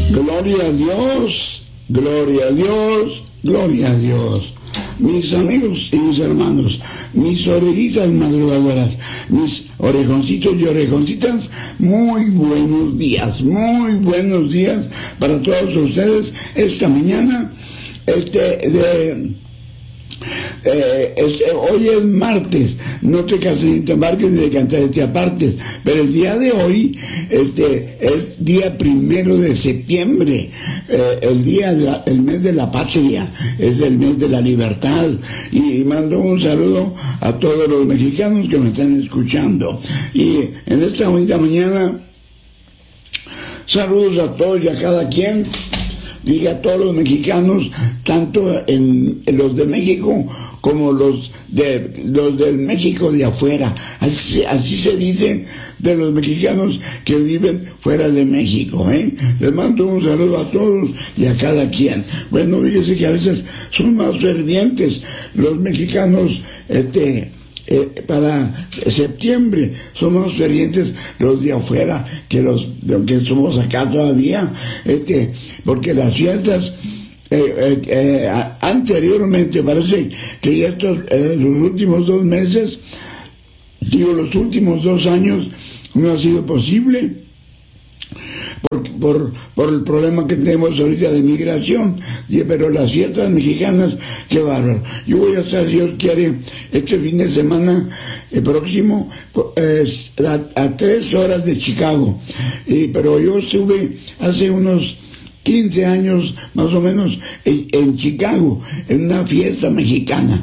Gloria a Dios, gloria a Dios, gloria a Dios. Mis amigos y mis hermanos, mis orejitas madrugadoras, mis orejoncitos y orejoncitas, muy buenos días para todos ustedes esta mañana. Hoy es martes, no te cases ni te embarques ni de cantar te apartes, pero el día de hoy es día 1 de septiembre, el mes de la patria, es el mes de la libertad, y mando un saludo a todos los mexicanos que me están escuchando. Y en esta bonita mañana, saludos a todos y a cada quien. Diga a todos los mexicanos, tanto en los de México como los del México de afuera. Así se dice de los mexicanos que viven fuera de México, Les mando un saludo a todos y a cada quien. Bueno, fíjese que a veces son más fervientes los mexicanos, para septiembre son más fervientes los de afuera que los que somos acá todavía, porque las fiestas anteriormente, parece que ya los últimos 2 meses, los últimos 2 años no ha sido posible por el problema que tenemos ahorita de migración, pero las fiestas mexicanas, qué bárbaro. Yo voy a estar, si Dios quiere, este fin de semana próximo a 3 horas de Chicago, pero yo estuve hace unos 15 años más o menos en Chicago, en una fiesta mexicana.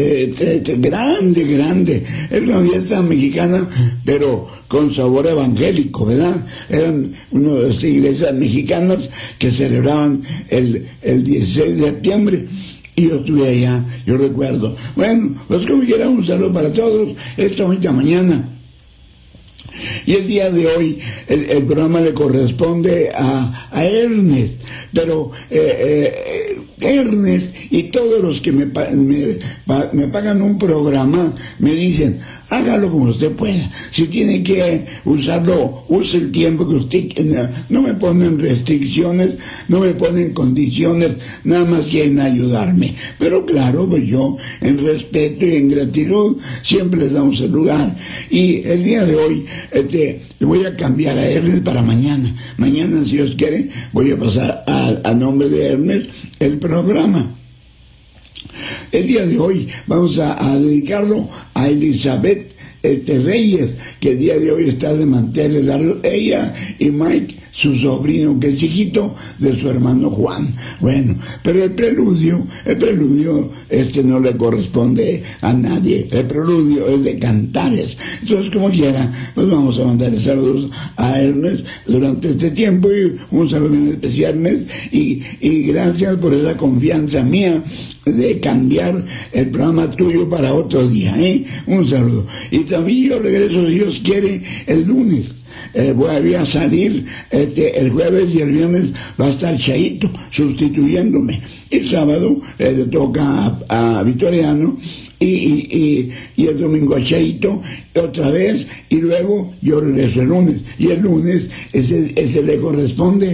Grande, era una fiesta mexicana, pero con sabor evangélico, ¿verdad? Eran unas iglesias mexicanas que celebraban el 16 de septiembre, y yo estuve allá, yo recuerdo. Bueno, pues como quiera, un saludo para todos esta bonita mañana. Y el día de hoy el programa le corresponde a Ernest, pero Ernest y todos los que me pagan un programa me dicen, hágalo como usted pueda. Si tiene que usarlo, use el tiempo que usted... No me ponen restricciones, no me ponen condiciones, nada más quieren ayudarme. Pero claro, pues yo, en respeto y en gratitud, siempre les damos el lugar. Y el día de hoy, voy a cambiar a Ernest para mañana. Mañana, si Dios quiere, voy a pasar a nombre de Ernest el programa. El día de hoy vamos a dedicarlo a Elizabeth Reyes, que el día de hoy está de manteles largos, ella y Mike, su sobrino, que es hijito de su hermano Juan. Bueno, pero el preludio no le corresponde a nadie. El preludio es de Cantares. Entonces, como quiera, pues vamos a mandarle saludos a Ernest durante este tiempo, y un saludo en especial, Ernest, y gracias por esa confianza mía de cambiar el programa tuyo para otro día, Un saludo. Y también yo regreso, si Dios quiere, el lunes. Voy a salir el jueves, y el viernes va a estar Chaito sustituyéndome. El sábado le toca a Vitoriano, y el domingo a Chaito otra vez, y luego yo regreso el lunes, y el lunes ese le corresponde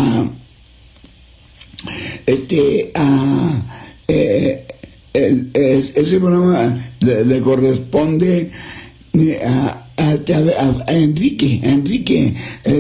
ese programa le corresponde a Enrique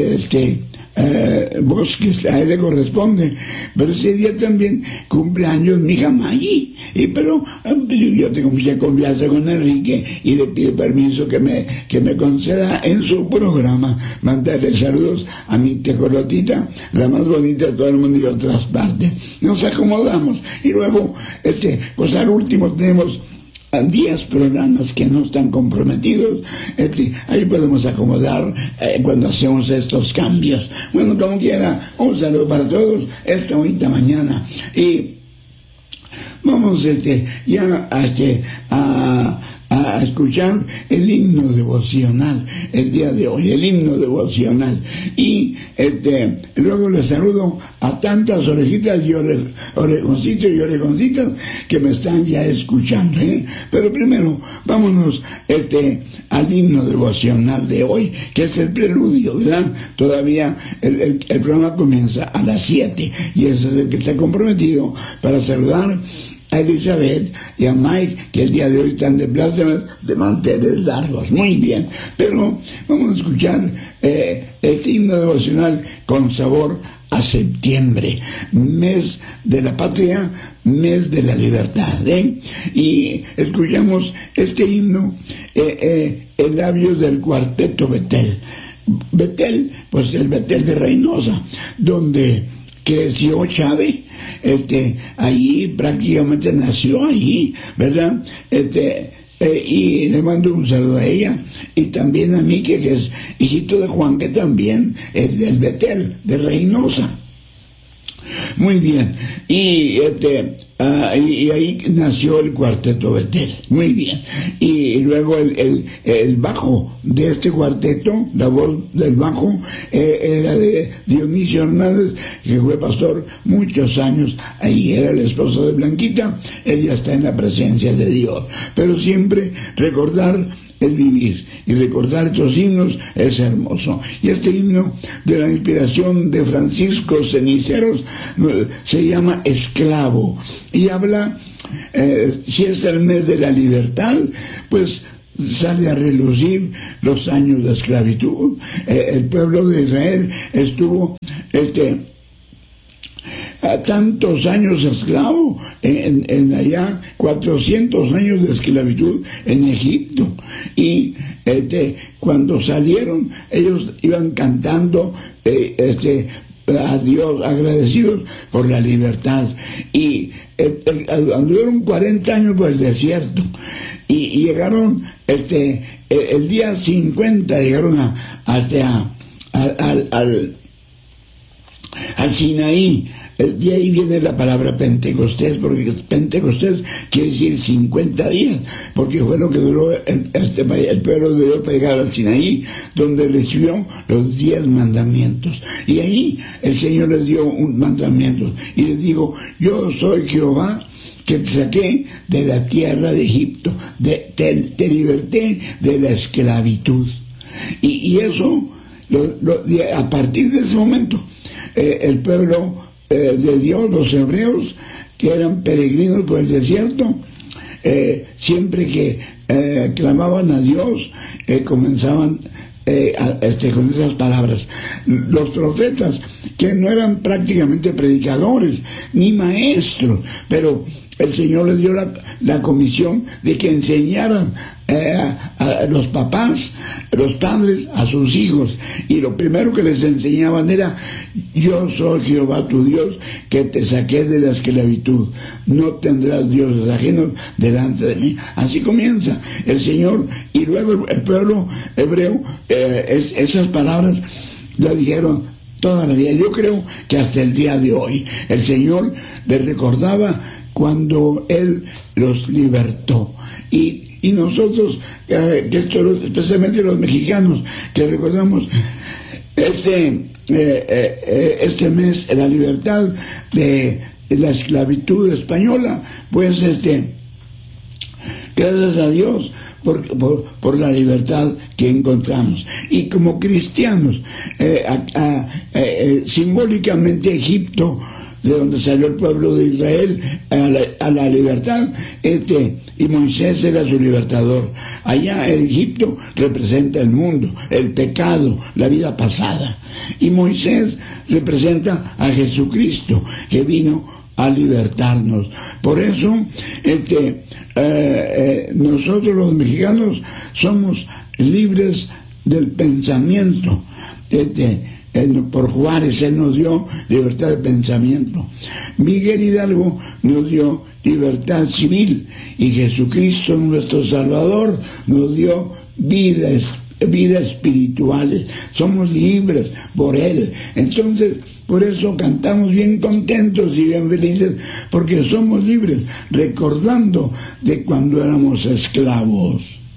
Bosques, a él le corresponde, pero ese día también cumpleaños mi hija Maggie, pero yo tengo mucha confianza con Enrique y le pido permiso que me conceda en su programa mandarle saludos a mi tejolotita, la más bonita de todo el mundo y de otras partes. Nos acomodamos, y luego pues al último tenemos 10 programas que no están comprometidos, ahí podemos acomodar cuando hacemos estos cambios. Bueno, como quiera, un saludo para todos esta bonita mañana, y vamos ya a a escuchar el himno devocional el día de hoy, el himno devocional. Y luego les saludo a tantas orejitas y orejoncitos y orejoncitas que me están ya escuchando, Pero primero, vámonos al himno devocional de hoy, que es el preludio, ¿verdad? Todavía el programa comienza a las 7 y ese es el que está comprometido para saludar a Elizabeth y a Mike, que el día de hoy están de plácemes de manteles largos. Muy bien, pero vamos a escuchar este himno devocional con sabor a septiembre, mes de la patria, mes de la libertad, y escuchamos este himno en labios del cuarteto Betel. Betel, pues el Betel de Reynosa, donde creció Chávez, allí prácticamente nació allí, ¿verdad? Y le mando un saludo a ella y también a mí, que es hijito de Juan, que también es del Betel de Reynosa. Muy bien, y ahí nació el cuarteto Betel. Muy bien, y luego el bajo de este cuarteto, la voz del bajo era de Dionisio Hernández, que fue pastor muchos años. Ahí era el esposo de Blanquita. Ella está en la presencia de Dios, pero siempre recordar es vivir, y recordar estos himnos es hermoso. Y este himno de la inspiración de Francisco Ceniceros se llama Esclavo, y habla, si es el mes de la libertad, pues sale a relucir los años de esclavitud. El pueblo de Israel estuvo a tantos años esclavo en allá, 400 años de esclavitud en Egipto, y cuando salieron ellos iban cantando a Dios, agradecidos por la libertad, y anduvieron 40 años por el desierto, y llegaron el día 50 llegaron al Sinaí. De ahí viene la palabra Pentecostés, porque Pentecostés quiere decir 50 días, porque fue lo que duró el pueblo de Dios para llegar al Sinaí, donde recibió los 10 mandamientos. Y ahí el Señor les dio un mandamiento, y les dijo: yo soy Jehová, que te saqué de la tierra de Egipto, te liberté de la esclavitud. Y eso, a partir de ese momento, el pueblo de Dios, los hebreos, que eran peregrinos por el desierto, siempre que clamaban a Dios, comenzaban con esas palabras. Los profetas, que no eran prácticamente predicadores ni maestros, pero el Señor les dio la comisión de que enseñaran a los papás, los padres, a sus hijos, y lo primero que les enseñaban era: yo soy Jehová tu Dios, que te saqué de la esclavitud, no tendrás dioses ajenos delante de mí. Así comienza el Señor, y luego el pueblo hebreo, esas palabras las dijeron toda la vida. Yo creo que hasta el día de hoy el Señor les recordaba cuando Él los libertó. Y nosotros, especialmente los mexicanos, que recordamos este mes, la libertad de la esclavitud española, pues gracias a Dios por la libertad que encontramos. Y como cristianos, simbólicamente Egipto, de donde salió el pueblo de Israel a la libertad, y Moisés era su libertador. Allá en Egipto representa el mundo, el pecado, la vida pasada, y Moisés representa a Jesucristo, que vino a libertarnos. Por eso nosotros los mexicanos somos libres del pensamiento. Por Juárez, él nos dio libertad de pensamiento. Miguel Hidalgo nos dio libertad civil, y Jesucristo, nuestro Salvador, nos dio vida vida espiritual, somos libres por Él. Entonces, por eso cantamos bien contentos y bien felices, porque somos libres, recordando de cuando éramos esclavos.